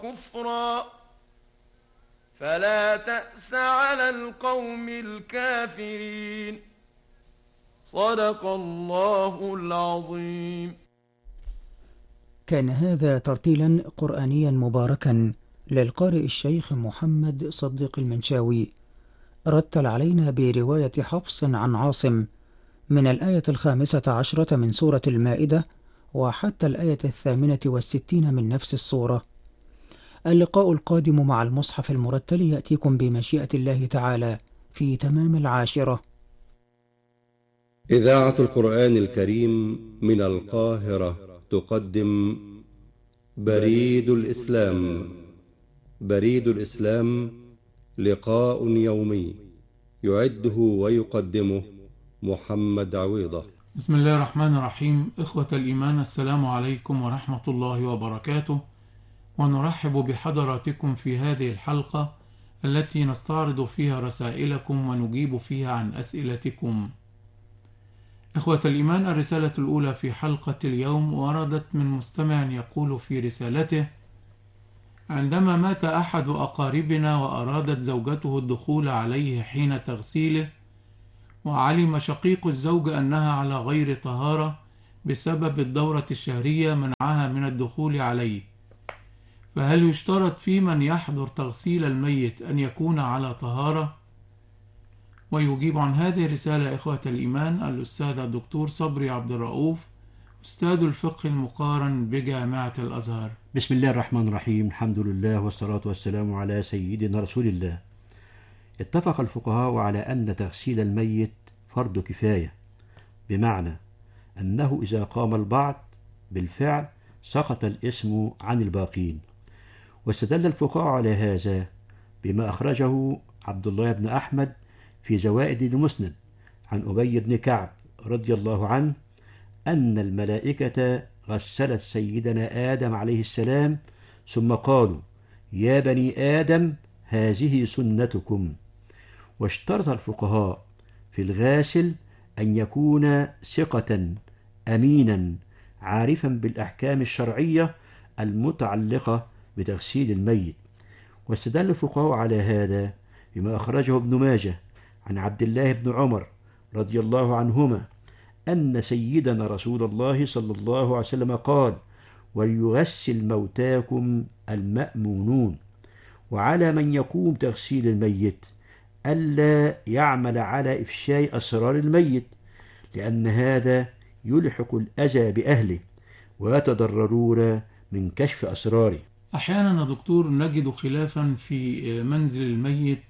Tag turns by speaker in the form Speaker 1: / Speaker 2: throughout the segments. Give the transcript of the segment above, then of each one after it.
Speaker 1: كفرا فلا تأس على القوم الكافرين. صدق الله العظيم.
Speaker 2: كان هذا ترتيلا قرآنيا مباركا للقارئ الشيخ محمد صديق المنشاوي، رتل علينا برواية حفص عن عاصم من الآية 15 من سورة المائدة وحتى الآية 68 من نفس السورة. اللقاء القادم مع المصحف المرتل يأتيكم بمشيئة الله تعالى في تمام 10.
Speaker 3: إذاعة القرآن الكريم من القاهرة تقدم بريد الإسلام. بريد الإسلام لقاء يومي يعده ويقدمه محمد عويضة.
Speaker 4: بسم الله الرحمن الرحيم. إخوة الإيمان، السلام عليكم ورحمة الله وبركاته، ونرحب بحضراتكم في هذه الحلقة التي نستعرض فيها رسائلكم ونجيب فيها عن أسئلتكم. إخوة الإيمان، الرسالة الأولى في حلقة اليوم وردت من مستمع يقول في رسالته: عندما مات أحد أقاربنا وأرادت زوجته الدخول عليه حين تغسيله، وعلم شقيق الزوج أنها على غير طهارة بسبب الدورة الشهرية منعها من الدخول عليه، فهل يشترط في من يحضر تغسيل الميت أن يكون على طهارة؟ ويجيب عن هذه الرسالة إخوة الإيمان الأستاذ الدكتور صبري عبد الرؤوف، أستاذ الفقه المقارن بجامعة الأزهر.
Speaker 5: بسم الله الرحمن الرحيم. الحمد لله والصلاة والسلام على سيدنا رسول الله. اتفق الفقهاء على أن تغسيل الميت فرض كفاية، بمعنى أنه إذا قام البعض بالفعل سقط الإثم عن الباقين. واستدل الفقهاء على هذا بما أخرجه عبد الله بن أحمد في زوائد المسند عن أبي بن كعب رضي الله عنه أن الملائكة غسلت سيدنا آدم عليه السلام ثم قالوا: يا بني آدم هذه سنتكم. واشترط الفقهاء في الغاسل أن يكون ثقة أمينا عارفا بالأحكام الشرعية المتعلقة بتغسيل الميت. واستدل الفقهاء على هذا بما أخرجه ابن ماجه عن عبد الله بن عمر رضي الله عنهما أن سيدنا رسول الله صلى الله عليه وسلم قال: وليغسل موتاكم المأمونون. وعلى من يقوم تغسيل الميت ألا يعمل على إفشاء أسرار الميت، لأن هذا يلحق الأذى بأهله ويتضررون من كشف أسراره.
Speaker 4: أحيانا يا دكتور نجد خلافا في منزل الميت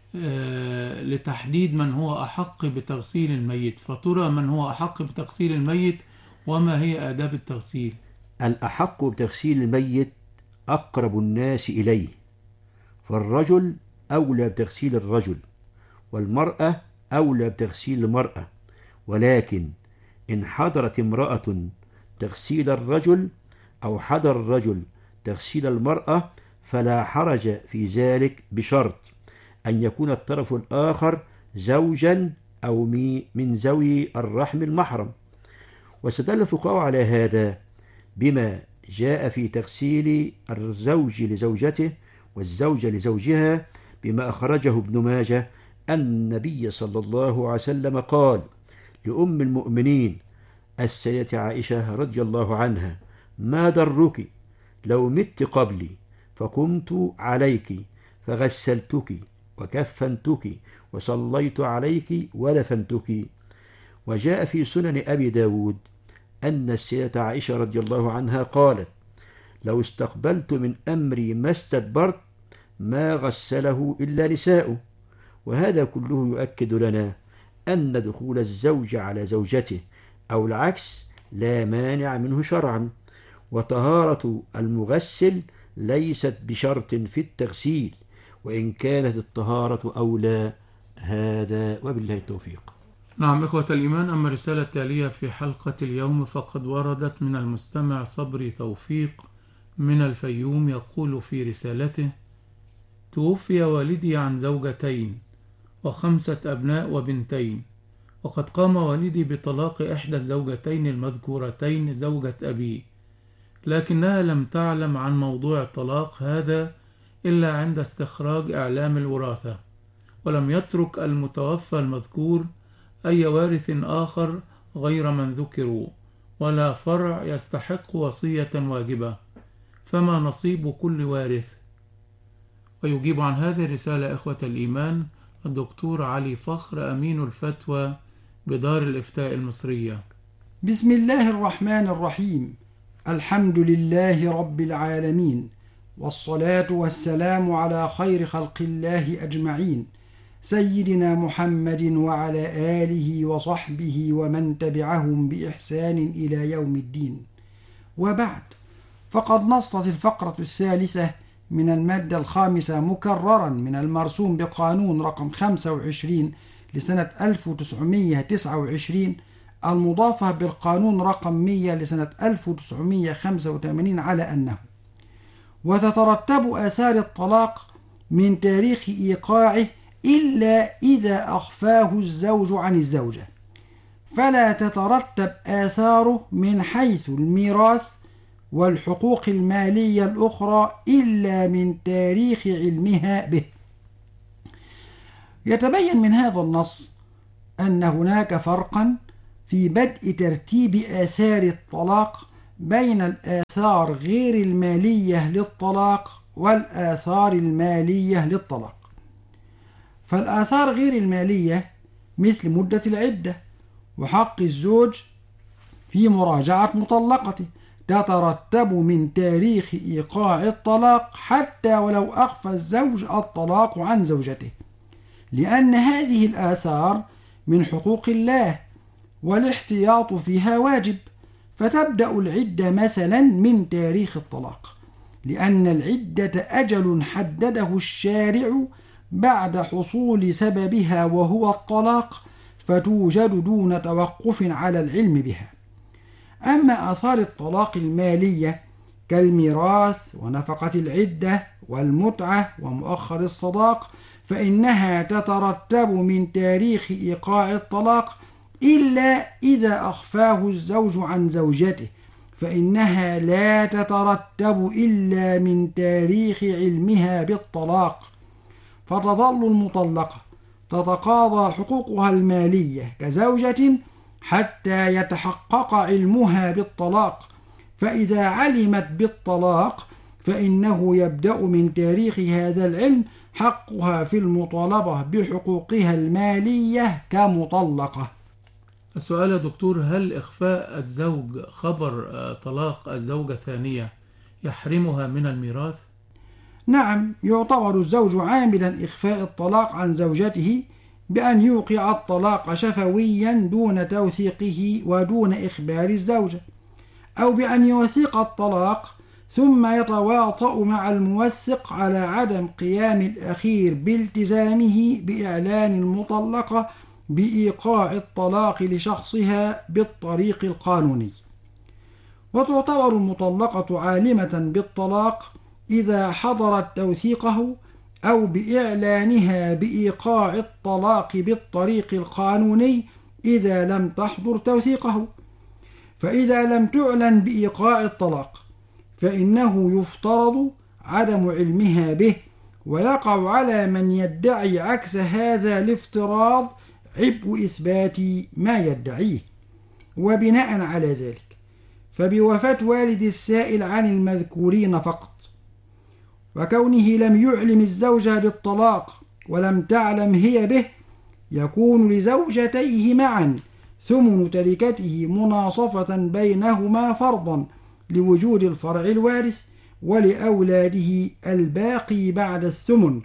Speaker 4: لتحديد من هو أحق بتغسيل الميت، فترى من هو أحق بتغسيل الميت وما هي آداب التغسيل؟
Speaker 5: الأحق بتغسيل الميت أقرب الناس إليه، فالرجل أولى بتغسيل الرجل، والمرأة أولى بتغسيل المرأة. ولكن إن حضرت امرأة تغسيل الرجل أو حضر الرجل تغسيل المرأة فلا حرج في ذلك، بشرط أن يكون الطرف الآخر زوجا أو من ذوي الرحم المحرم. واستدل الفقهاء على هذا بما جاء في تغسيل الزوج لزوجته والزوجة لزوجها بما أخرجه ابن ماجه أن النبي صلى الله عليه وسلم قال لأم المؤمنين السيدة عائشة رضي الله عنها: ما ضرك لو مت قبلي فقمت عليك فغسلتك وكفنتك وصليت عليك ودفنتك. وجاء في سنن أبي داود أن السيدة عائشة رضي الله عنها قالت: لو استقبلت من أمري ما استدبرت ما غسله إلا نساؤه. وهذا كله يؤكد لنا أن دخول الزوج على زوجته أو العكس لا مانع منه شرعا، وطهارة المغسل ليست بشرط في التغسيل، وإن كانت الطهارة أولى. هذا وبالله التوفيق.
Speaker 4: نعم إخوة الإيمان، أما الرسالة التالية في حلقة اليوم فقد وردت من المستمع صبري توفيق من الفيوم، يقول في رسالته: توفي والدي عن زوجتين و5 أبناء وبنتين، وقد قام والدي بطلاق إحدى الزوجتين المذكورتين زوجة أبي، لكنها لم تعلم عن موضوع الطلاق هذا إلا عند استخراج إعلام الوراثة، ولم يترك المتوفى المذكور أي وارث آخر غير من ذكروا، ولا فرع يستحق وصية واجبة، فما نصيب كل وارث؟ ويجيب عن هذه الرسالة إخوة الإيمان الدكتور علي فخر أمين الفتوى بدار الإفتاء المصرية.
Speaker 6: بسم الله الرحمن الرحيم. الحمد لله رب العالمين، والصلاة والسلام على خير خلق الله أجمعين، سيدنا محمد وعلى آله وصحبه ومن تبعهم بإحسان إلى يوم الدين. وبعد، فقد نصت الفقرة الثالثة من المادة الخامسة مكررا من المرسوم بقانون رقم 25 لسنة 1929 المضافة بالقانون رقم 100 لسنة 1985 على أنه: وتترتب آثار الطلاق من تاريخ إيقاعه إلا إذا أخفاه الزوج عن الزوجة، فلا تترتب آثاره من حيث الميراث والحقوق المالية الأخرى إلا من تاريخ علمها به. يتبين من هذا النص أن هناك فرقا في بدء ترتيب آثار الطلاق بين الآثار غير المالية للطلاق والآثار المالية للطلاق. فالآثار غير المالية مثل مدة العدة وحق الزوج في مراجعة مطلقته تترتب من تاريخ إيقاع الطلاق حتى ولو أخفى الزوج الطلاق عن زوجته، لأن هذه الآثار من حقوق الله والاحتياط فيها واجب، فتبدأ العدة مثلا من تاريخ الطلاق، لأن العدة أجل حدده الشارع بعد حصول سببها وهو الطلاق، فتوجد دون توقف على العلم بها. أما آثار الطلاق المالية كالميراث ونفقة العدة والمتعة ومؤخر الصداق فإنها تترتب من تاريخ إيقاع الطلاق إلا إذا أخفاه الزوج عن زوجته، فإنها لا تترتب إلا من تاريخ علمها بالطلاق، فتظل المطلقة تتقاضى حقوقها المالية كزوجة حتى يتحقق علمها بالطلاق، فإذا علمت بالطلاق فإنه يبدأ من تاريخ هذا العلم حقها في المطالبة بحقوقها المالية كمطلقة.
Speaker 4: السؤال يا دكتور: هل إخفاء الزوج خبر طلاق الزوجة الثانية يحرمها من الميراث؟
Speaker 6: نعم، يعتبر الزوج عاملا إخفاء الطلاق عن زوجته بأن يوقع الطلاق شفويا دون توثيقه ودون إخبار الزوجة، أو بأن يوثق الطلاق ثم يتواطأ مع الموثق على عدم قيام الأخير بالتزامه بإعلان المطلقة بإيقاع الطلاق لشخصها بالطريق القانوني. وتعتبر المطلقة عالمة بالطلاق إذا حضرت توثيقه أو بإعلانها بإيقاع الطلاق بالطريق القانوني إذا لم تحضر توثيقه. فإذا لم تعلن بإيقاع الطلاق فإنه يفترض عدم علمها به، ويقع على من يدعي عكس هذا الافتراض عبء إثبات ما يدعيه. وبناء على ذلك فبوفاة والد السائل عن المذكورين فقط، وكونه لم يعلم الزوجة بالطلاق ولم تعلم هي به، يكون لزوجتيه معا ثمن تركته مناصفة بينهما فرضا لوجود الفرع الوارث، ولأولاده الباقي بعد الثمن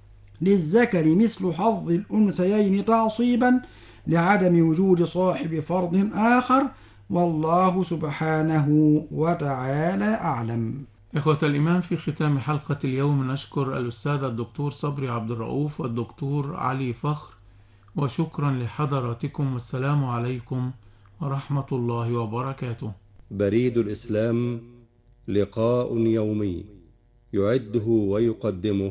Speaker 6: للذكر مثل حظ الأنثيين تعصيبا لعدم وجود صاحب فرض آخر، والله سبحانه وتعالى أعلم.
Speaker 4: إخوة الإيمان، في ختام حلقة اليوم نشكر الأستاذ الدكتور صبري عبد الرؤوف والدكتور علي فخر، وشكرا لحضراتكم، والسلام عليكم ورحمة الله وبركاته.
Speaker 3: بريد الإسلام، لقاء يومي يعده ويقدمه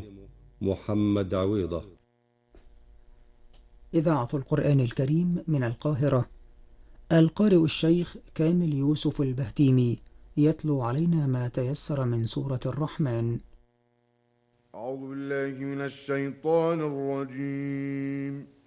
Speaker 3: محمد عويضة.
Speaker 2: إذاعة القرآن الكريم من القاهرة. القارئ الشيخ كامل يوسف البهتيمي، يتلو علينا ما تيسر من سورة الرحمن.
Speaker 7: أعوذ بالله من الشيطان الرجيم.